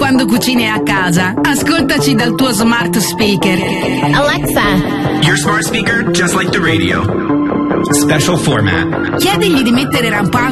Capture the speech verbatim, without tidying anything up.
quando cucini a casa. Ascoltaci dal tuo smart speaker. Alexa, your smart speaker just like the radio. Special format. Chiedigli di mettere Rampau